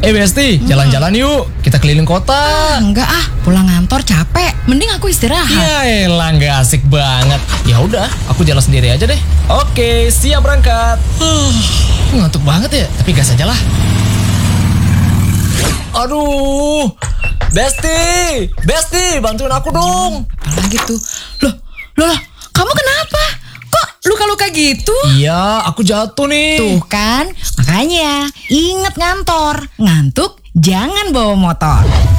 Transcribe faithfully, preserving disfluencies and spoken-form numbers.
Eh Besti, jalan-jalan yuk. Kita keliling kota. Ah, enggak ah, pulang kantor capek. Mending aku istirahat. Ya elah, nggak asik banget. Ya udah, aku jalan sendiri aja deh. Oke, siap berangkat. Huh, ngantuk banget ya, tapi gas aja lah. Aduh, Besti, Besti, bantuin aku dong. Apalagi tuh. Loh, loh, loh, kamu kenapa? Kok luka-luka gitu? Iya, aku jatuh nih. Tuh kan, makanya inget ngantor. Ngantuk, jangan bawa motor.